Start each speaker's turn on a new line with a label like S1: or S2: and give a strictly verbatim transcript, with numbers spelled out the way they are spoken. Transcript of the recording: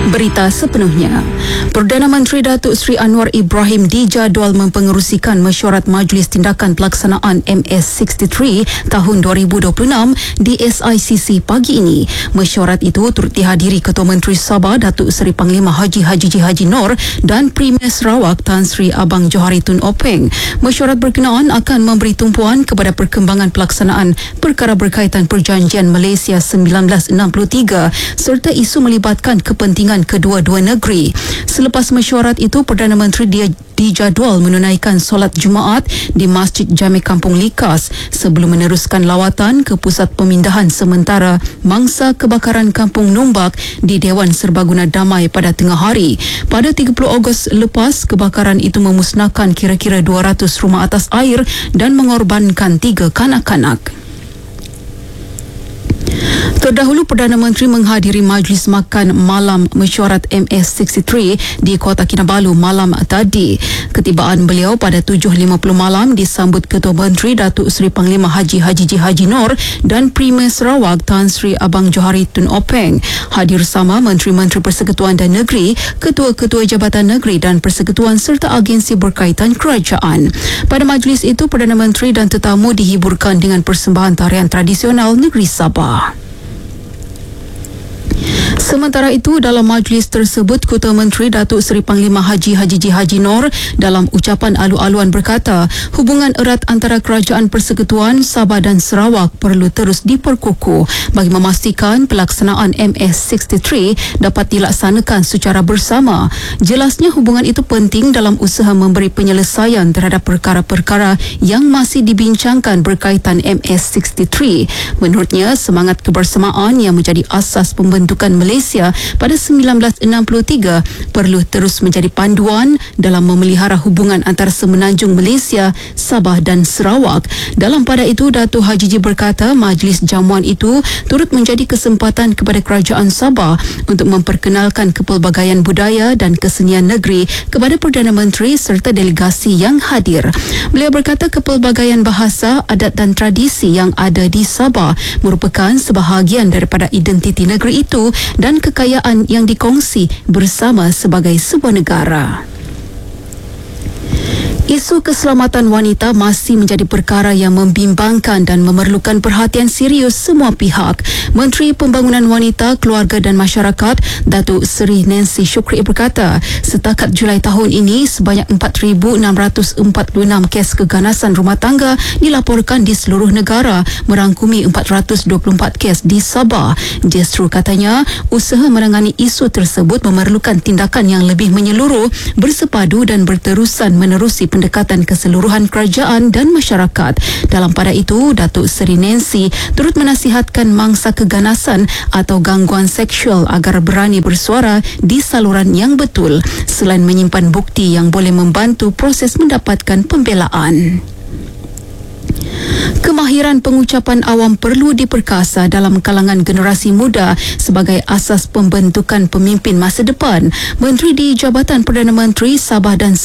S1: Berita sepenuhnya. Perdana Menteri Datuk Seri Anwar Ibrahim dijadual mempengerusikan mesyuarat Majlis Tindakan Pelaksanaan M S enam puluh tiga tahun dua ribu dua puluh enam di S I C C pagi ini. Mesyuarat itu turut dihadiri Ketua Menteri Sabah Datuk Seri Panglima Haji Haji Ji Haji Nor dan Premier Sarawak Tan Sri Abang Johari Tun Openg. Mesyuarat berkenaan akan memberi tumpuan kepada perkembangan pelaksanaan perkara berkaitan Perjanjian Malaysia seribu sembilan ratus enam puluh tiga serta isu melibatkan kepentingan kedua-dua negeri. Selepas mesyuarat itu, Perdana Menteri dia dijadual menunaikan solat Jumaat di Masjid Jami Kampung Likas sebelum meneruskan lawatan ke Pusat Pemindahan Sementara Mangsa Kebakaran Kampung Numbak di Dewan Serbaguna Damai pada tengah hari. Pada tiga puluh Ogos lepas, kebakaran itu memusnahkan kira-kira dua ratus rumah atas air dan mengorbankan tiga kanak-kanak. Terdahulu, Perdana Menteri menghadiri majlis makan malam mesyuarat M S enam puluh tiga di Kota Kinabalu malam tadi. Ketibaan beliau pada tujuh lima puluh malam disambut Ketua Menteri Datuk Seri Panglima Haji Haji Ji Haji Nor dan Premier Sarawak Tan Sri Abang Johari Tun Openg. Hadir sama Menteri-Menteri Persekutuan dan Negeri, Ketua-Ketua Jabatan Negeri dan Persekutuan serta agensi berkaitan kerajaan. Pada majlis itu, Perdana Menteri dan tetamu dihiburkan dengan persembahan tarian tradisional negeri Sabah. Sementara itu, dalam majlis tersebut, Ketua Menteri Datuk Seri Panglima Haji Haji Ji Haji Nor dalam ucapan alu-aluan berkata, hubungan erat antara Kerajaan Persekutuan Sabah dan Sarawak perlu terus diperkukuh bagi memastikan pelaksanaan M S enam puluh tiga dapat dilaksanakan secara bersama. Jelasnya, hubungan itu penting dalam usaha memberi penyelesaian terhadap perkara-perkara yang masih dibincangkan berkaitan M S enam puluh tiga. Menurutnya, semangat kebersamaan yang menjadi asas pembentukan Malaysia pada seribu sembilan ratus enam puluh tiga perlu terus menjadi panduan dalam memelihara hubungan antara semenanjung Malaysia, Sabah dan Sarawak. Dalam pada itu, Datuk Haji Ji berkata majlis jamuan itu turut menjadi kesempatan kepada Kerajaan Sabah untuk memperkenalkan kepelbagaian budaya dan kesenian negeri kepada Perdana Menteri serta delegasi yang hadir. Beliau berkata kepelbagaian bahasa, adat dan tradisi yang ada di Sabah merupakan sebahagian daripada identiti negeri itu dan kekayaan yang dikongsi bersama sebagai sebuah negara. Isu keselamatan wanita masih menjadi perkara yang membimbangkan dan memerlukan perhatian serius semua pihak. Menteri Pembangunan Wanita, Keluarga dan Masyarakat, Datuk Seri Nancy Shukri berkata, setakat Julai tahun ini, sebanyak empat ribu enam ratus empat puluh enam kes keganasan rumah tangga dilaporkan di seluruh negara, merangkumi empat ratus dua puluh empat kes di Sabah. Justru katanya, usaha menangani isu tersebut memerlukan tindakan yang lebih menyeluruh, bersepadu dan berterusan menerusi pendekatan keseluruhan kerajaan dan masyarakat. Dalam pada itu, Datuk Seri Nancy turut menasihatkan mangsa keganasan atau gangguan seksual agar berani bersuara di saluran yang betul, selain menyimpan bukti yang boleh membantu proses mendapatkan pembelaan. Kemahiran pengucapan awam perlu diperkasa dalam kalangan generasi muda sebagai asas pembentukan pemimpin masa depan. Menteri di Jabatan Perdana Menteri Sabah dan